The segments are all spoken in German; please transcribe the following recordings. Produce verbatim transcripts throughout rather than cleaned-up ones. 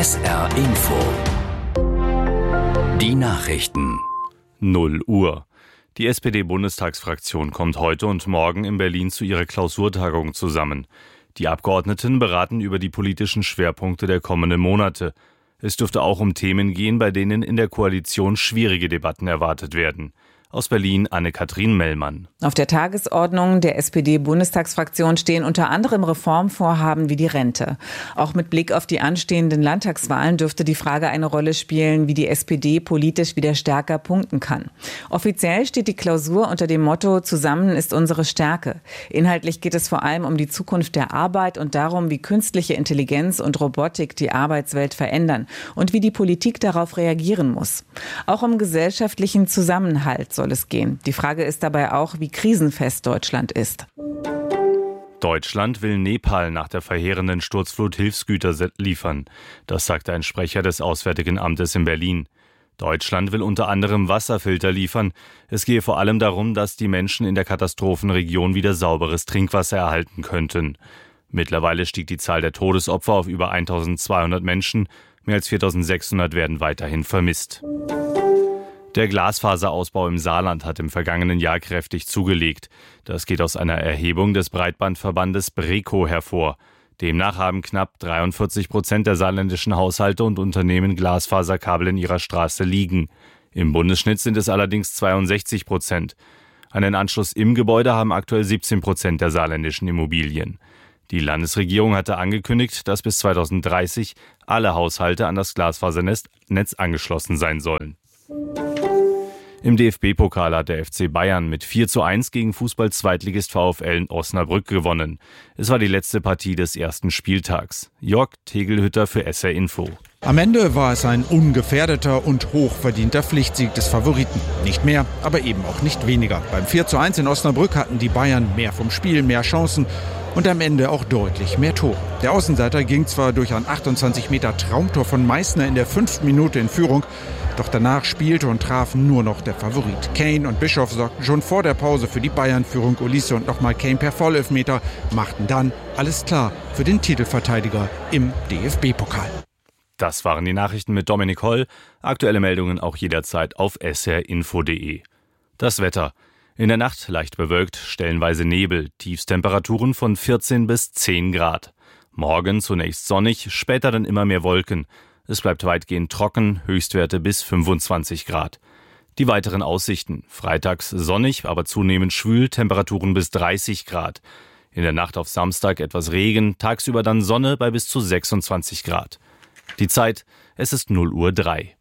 S R Info. Die Nachrichten. null Uhr. Die S P D-Bundestagsfraktion kommt heute und morgen in Berlin zu ihrer Klausurtagung zusammen. Die Abgeordneten beraten über die politischen Schwerpunkte der kommenden Monate. Es dürfte auch um Themen gehen, bei denen in der Koalition schwierige Debatten erwartet werden. Aus Berlin Anne-Kathrin Mellmann. Auf der Tagesordnung der S P D-Bundestagsfraktion stehen unter anderem Reformvorhaben wie die Rente. Auch mit Blick auf die anstehenden Landtagswahlen dürfte die Frage eine Rolle spielen, wie die S P D politisch wieder stärker punkten kann. Offiziell steht die Klausur unter dem Motto „Zusammen ist unsere Stärke". Inhaltlich geht es vor allem um die Zukunft der Arbeit und darum, wie künstliche Intelligenz und Robotik die Arbeitswelt verändern und wie die Politik darauf reagieren muss. Auch um gesellschaftlichen Zusammenhalt soll es gehen. Die Frage ist dabei auch, wie krisenfest Deutschland ist. Deutschland will Nepal nach der verheerenden Sturzflut Hilfsgüter liefern. Das sagte ein Sprecher des Auswärtigen Amtes in Berlin. Deutschland will unter anderem Wasserfilter liefern. Es gehe vor allem darum, dass die Menschen in der Katastrophenregion wieder sauberes Trinkwasser erhalten könnten. Mittlerweile stieg die Zahl der Todesopfer auf über eintausendzweihundert Menschen. Mehr als viertausendsechshundert werden weiterhin vermisst. Der Glasfaserausbau im Saarland hat im vergangenen Jahr kräftig zugelegt. Das geht aus einer Erhebung des Breitbandverbandes BREKO hervor. Demnach haben knapp dreiundvierzig Prozent der saarländischen Haushalte und Unternehmen Glasfaserkabel in ihrer Straße liegen. Im Bundesschnitt sind es allerdings zweiundsechzig Prozent. Einen Anschluss im Gebäude haben aktuell siebzehn Prozent der saarländischen Immobilien. Die Landesregierung hatte angekündigt, dass bis zweitausenddreißig alle Haushalte an das Glasfasernetz angeschlossen sein sollen. Im D F B-Pokal hat der F C Bayern mit vier zu eins gegen Fußball-Zweitligist VfL Osnabrück gewonnen. Es war die letzte Partie des ersten Spieltags. Jörg Tegelhütter für S R Info. Am Ende war es ein ungefährdeter und hochverdienter Pflichtsieg des Favoriten. Nicht mehr, aber eben auch nicht weniger. Beim vier zu eins in Osnabrück hatten die Bayern mehr vom Spiel, mehr Chancen und am Ende auch deutlich mehr Tore. Der Außenseiter ging zwar durch ein achtundzwanzig Meter Traumtor von Meißner in der fünften Minute in Führung, doch danach spielte und traf nur noch der Favorit. Kane und Bischof sorgten schon vor der Pause für die Bayern-Führung. Olise und nochmal Kane per Vollelfmeter machten dann alles klar für den Titelverteidiger im D F B-Pokal. Das waren die Nachrichten mit Dominik Holl. Aktuelle Meldungen auch jederzeit auf s r info punkt d e. Das Wetter. In der Nacht leicht bewölkt, stellenweise Nebel, Tiefstemperaturen von vierzehn bis zehn Grad. Morgen zunächst sonnig, später dann immer mehr Wolken. Es bleibt weitgehend trocken, Höchstwerte bis fünfundzwanzig Grad. Die weiteren Aussichten. Freitags sonnig, aber zunehmend schwül, Temperaturen bis dreißig Grad. In der Nacht auf Samstag etwas Regen, tagsüber dann Sonne bei bis zu sechsundzwanzig Grad. Die Zeit, es ist null Uhr drei.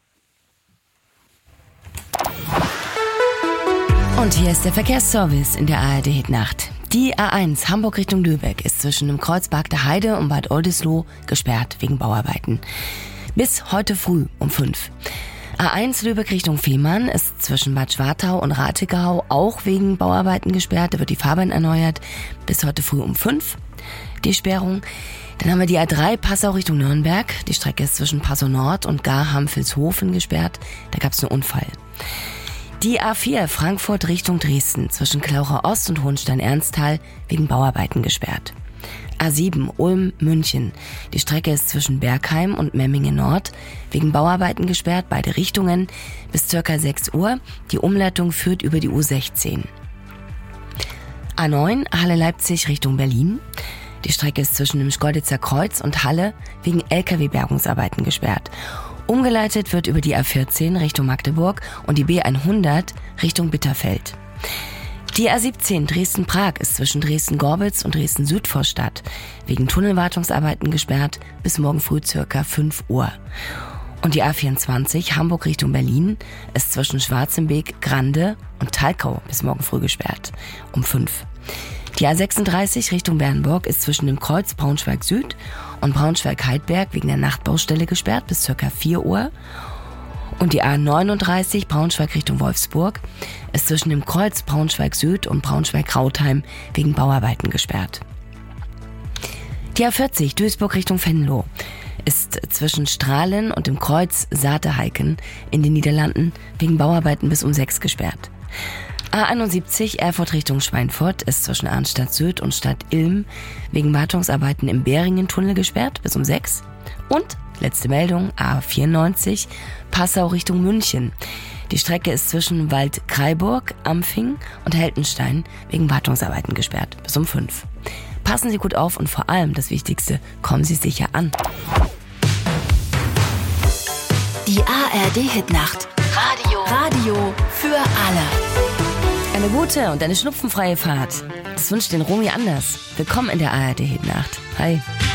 Und hier ist der Verkehrsservice in der A R D-Nacht. Die A eins Hamburg Richtung Lübeck ist zwischen dem Kreuzberg der Heide und Bad Oldesloe gesperrt wegen Bauarbeiten. Bis heute früh um fünf. A eins Lübeck Richtung Fehmarn ist zwischen Bad Schwartau und Rathegau auch wegen Bauarbeiten gesperrt. Da wird die Fahrbahn erneuert. Bis heute früh um fünf. Die Sperrung. Dann haben wir die A drei Passau Richtung Nürnberg. Die Strecke ist zwischen Passau Nord und Garham-Vilshofen gesperrt. Da gab es einen Unfall. Die A vier Frankfurt Richtung Dresden zwischen Klauchau Ost und Hohenstein-Ernsthal wegen Bauarbeiten gesperrt. A sieben Ulm-München. Die Strecke ist zwischen Bergheim und Memmingen Nord wegen Bauarbeiten gesperrt, beide Richtungen bis ca. sechs Uhr. Die Umleitung führt über die U sechzehn. A neun Halle-Leipzig Richtung Berlin. Die Strecke ist zwischen dem Schkeuditzer Kreuz und Halle wegen L K W-Bergungsarbeiten gesperrt. Umgeleitet wird über die A vierzehn Richtung Magdeburg und die B hundert Richtung Bitterfeld. Die A siebzehn Dresden-Prag ist zwischen Dresden-Gorbitz und Dresden-Südvorstadt wegen Tunnelwartungsarbeiten gesperrt bis morgen früh circa fünf Uhr. Und die A vierundzwanzig Hamburg Richtung Berlin ist zwischen Schwarzenbeek, Grande und Talkau bis morgen früh gesperrt um fünf. Die A sechsunddreißig Richtung Bernburg ist zwischen dem Kreuz Braunschweig Süd und Braunschweig-Heidberg wegen der Nachtbaustelle gesperrt bis ca. vier Uhr. Und die A neununddreißig Braunschweig Richtung Wolfsburg ist zwischen dem Kreuz Braunschweig Süd und Braunschweig-Rautheim wegen Bauarbeiten gesperrt. Die A vierzig Duisburg Richtung Venlo ist zwischen Strahlen und dem Kreuz Saate-Heiken in den Niederlanden wegen Bauarbeiten bis um sechs gesperrt. A einundsiebzig Erfurt Richtung Schweinfurt ist zwischen Arnstadt Süd und Stadt Ilm wegen Wartungsarbeiten im Beringen-Tunnel gesperrt bis um sechs. Und Letzte Meldung, A vierundneunzig, Passau Richtung München. Die Strecke ist zwischen Waldkraiburg, Ampfing und Heltenstein wegen Wartungsarbeiten gesperrt. Bis um fünf. Passen Sie gut auf und vor allem, das Wichtigste, kommen Sie sicher an. Die A R D-Hitnacht. Radio. Radio für alle. Eine gute und eine schnupfenfreie Fahrt. Das wünscht den Romy Anders. Willkommen in der A R D-Hitnacht. Hi.